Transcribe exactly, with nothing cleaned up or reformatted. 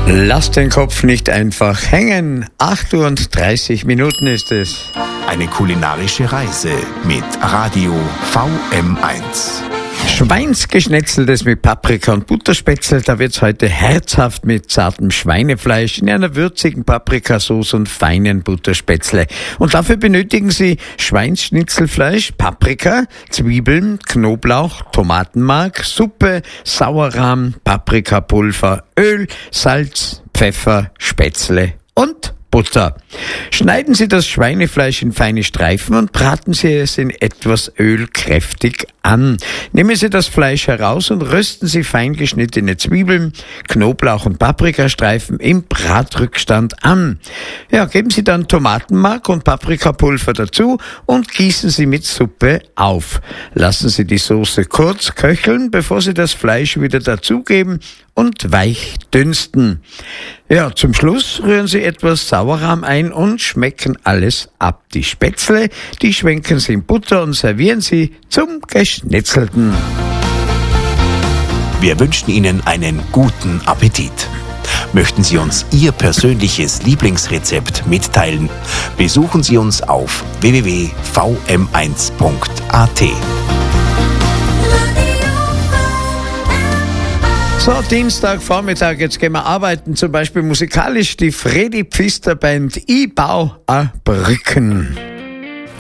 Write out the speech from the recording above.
Lass den Kopf nicht einfach hängen. acht Uhr und dreißig Minuten ist es. Eine kulinarische Reise mit Radio V M eins. Schweinsgeschnetzeltes mit Paprika und Butterspätzle. Da wird's heute herzhaft mit zartem Schweinefleisch in einer würzigen Paprikasauce und feinen Butterspätzle. Und dafür benötigen Sie Schweinsschnitzelfleisch, Paprika, Zwiebeln, Knoblauch, Tomatenmark, Suppe, Sauerrahm, Paprikapulver, Öl, Salz, Pfeffer, Spätzle und Butter. Schneiden Sie das Schweinefleisch in feine Streifen und braten Sie es in etwas Öl kräftig an. Nehmen Sie das Fleisch heraus und rösten Sie fein geschnittene Zwiebeln, Knoblauch und Paprikastreifen im Bratrückstand an. Ja, geben Sie dann Tomatenmark und Paprikapulver dazu und gießen Sie mit Suppe auf. Lassen Sie die Soße kurz köcheln, bevor Sie das Fleisch wieder dazugeben und weich dünsten. Ja, zum Schluss rühren Sie etwas Sauerrahm ein und schmecken alles ab. Die Spätzle, die schwenken Sie in Butter und servieren Sie zum Geschnetzelten. Wir wünschen Ihnen einen guten Appetit. Möchten Sie uns Ihr persönliches Lieblingsrezept mitteilen? Besuchen Sie uns auf w w w punkt v m eins punkt a t. So, Dienstagvormittag, jetzt gehen wir arbeiten, zum Beispiel musikalisch die Fredi Pfister Band I Bau a Brücken.